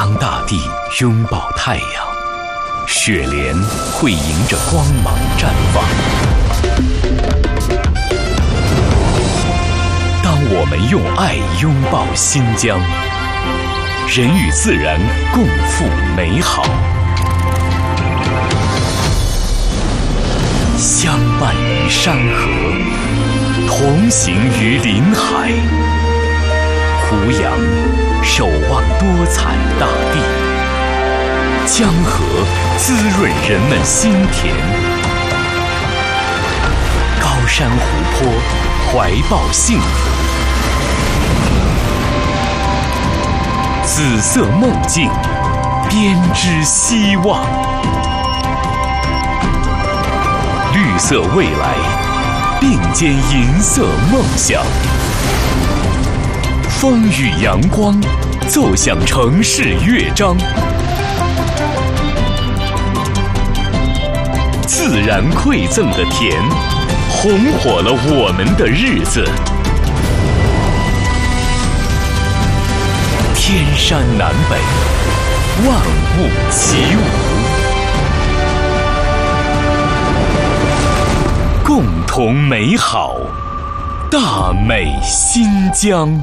当大地拥抱太阳，雪莲会迎着光芒绽放。当我们用爱拥抱新疆，人与自然共赴美好，相伴于山河，同行于林海。胡杨守望多彩大地，江河滋润人们心田，高山湖泊怀抱幸福，紫色梦境编织希望，绿色未来并肩银色梦想。风雨阳光奏响城市乐章，自然馈赠的甜红火了我们的日子。天山南北，万物齐舞，共同美好，大美新疆。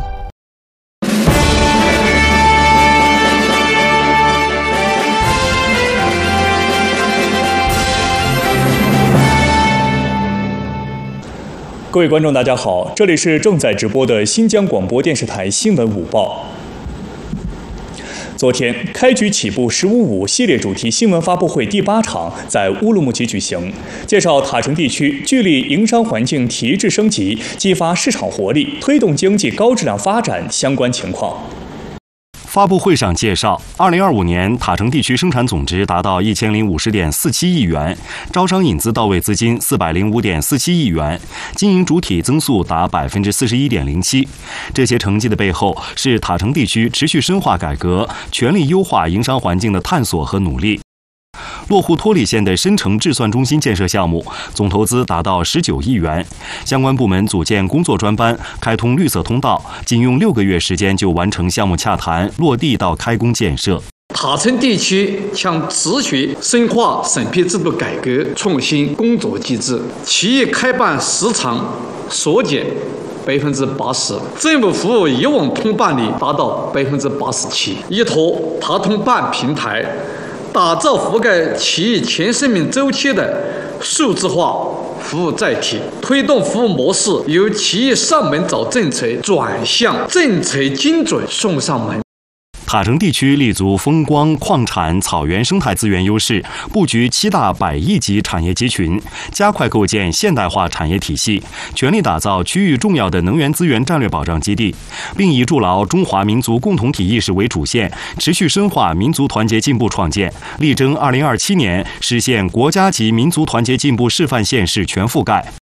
各位观众，大家好，这里是正在直播的新疆广播电视台新闻午报。昨天，开局起步“15.5”系列主题新闻发布会第8场在乌鲁木齐举行，介绍塔城地区聚力营商环境提质升级、激发市场活力、推动经济高质量发展相关情况。 发布会上介绍，2025年塔城地区生产总值达到1050.47亿元，招商引资到位资金405.47亿元，经营主体增速达41.07%。这些成绩的背后是塔城地区持续深化改革、全力优化营商环境的探索和努力。落户托里县的深城智算中心建设项目总投资达到19亿元，相关部门组建工作专班，开通绿色通道，仅用6个月时间就完成项目洽谈、落地到开工建设。 塔城地区将持续深化审批制度改革，创新工作机制，企业开办时长缩减80%，政府服务一网通办率达到87%，依托塔通办平台，打造覆盖企业全生命周期的数字化服务载体，推动服务模式由企业上门找政策转向政策精准送上门。 塔城地区立足风光、矿产、草原生态资源优势，布局7大100亿级产业集群，加快构建现代化产业体系，全力打造区域重要的能源资源战略保障基地，并以筑牢中华民族共同体意识为主线，持续深化民族团结进步创建，力争2027年实现国家级民族团结进步示范县市全覆盖。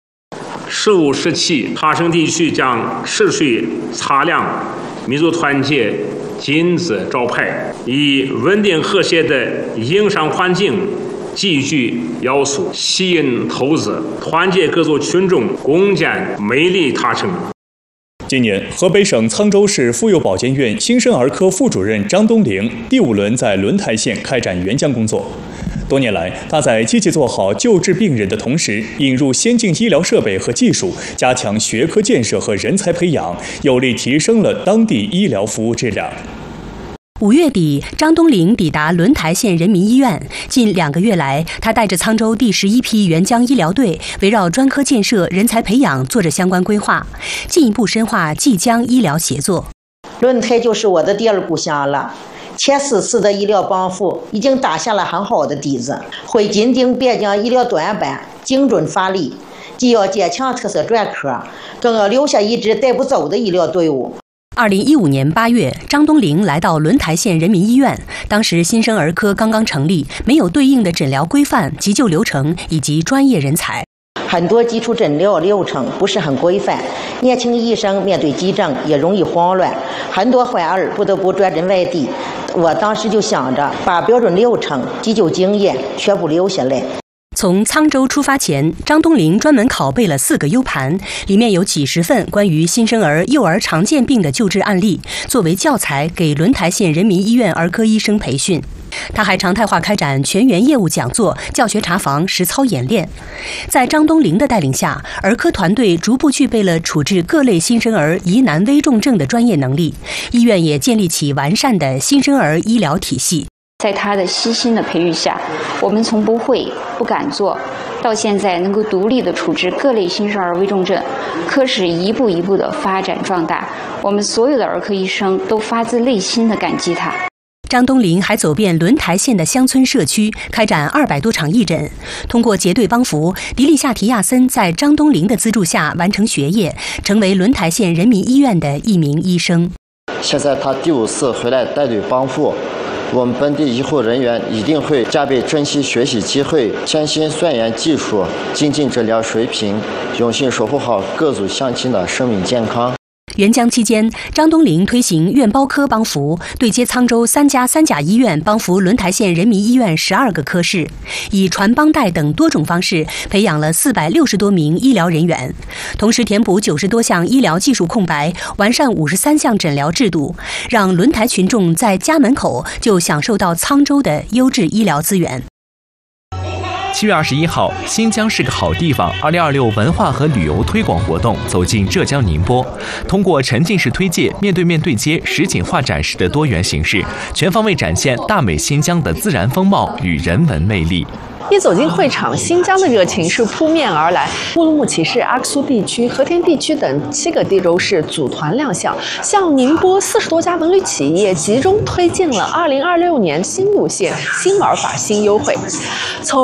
15、17，塔城地区将持续擦亮民族团结金字招牌，以稳定和谐的营商环境集聚要素，吸引投资，团结各族群众，共建美丽塔城。 今年，河北省沧州市妇幼保健院新生儿科副主任张东玲第5轮在轮台县开展援疆工作。多年来，他在积极做好救治病人的同时，引入先进医疗设备和技术，加强学科建设和人才培养，有力提升了当地医疗服务质量。 5月底，张东玲抵达轮台县人民医院。近2个月来，他带着沧州第11批援疆医疗队，围绕专科建设、人才培养做着相关规划，进一步深化冀疆医疗协作。 轮台就是我的第2故乡了。前4次的医疗帮扶已经打下了很好的底子，会紧盯边疆医疗短板，精准发力，既要坚强特色专科，更要留下一支带不走的医疗队伍。 2015年8月，张东玲来到轮台县人民医院，当时新生儿科刚刚成立，没有对应的诊疗规范、急救流程以及专业人才。 很多基础诊疗流程不是很规范，年轻医生面对急症也容易慌乱，很多患儿不得不转诊外地。我当时就想着把标准流程、急救经验全部留下来。 从沧州出发前，张东林专门拷贝了4个 U 盘，里面有几十份关于新生儿、幼儿常见病的救治案例，作为教材给轮台县人民医院儿科医生培训。他还常态化开展全员业务讲座、教学查房、实操演练。在张东林的带领下，儿科团队逐步具备了处置各类新生儿疑难危重症的专业能力，医院也建立起完善的新生儿医疗体系。 在他的悉心的培育下，我们从不会、不敢做，到现在能够独立的处置各类新生儿危重症，科室一步一步的发展壮大。我们所有的儿科医生都发自内心的感激他。 张东林还走遍轮台县的乡村社区，开展200多场义诊。通过结对帮扶，迪利夏提亚森在张东林的资助下完成学业，成为轮台县人民医院的一名医生。 现在他第5次回来带队帮扶。我们本地医护人员一定会加倍珍惜学习机会，潜心钻研技术，精进诊疗水平，用心守护好各族乡亲的生命健康。 援疆期间，张东林推行院包科帮扶，对接沧州3家3甲医院，帮扶轮台县人民医院12个科室，以传帮带等多种方式培养了460多名医疗人员，同时填补90多项医疗技术空白，完善53项诊疗制度，让轮台群众在家门口就享受到沧州的优质医疗资源。 7月21号，新疆是个好地方2026文化和旅游推广活动走进浙江宁波，通过沉浸式推介、面对面对接、实景化展示的多元形式，全方位展现大美新疆的自然风貌与人文魅力。 一走进会场，新疆的热情是扑面而来。乌鲁木齐市、阿克苏地区、和田地区等7个地州市组团亮相，向宁波40多家文旅企业集中推荐了2026年新路线、新玩法、新优惠。从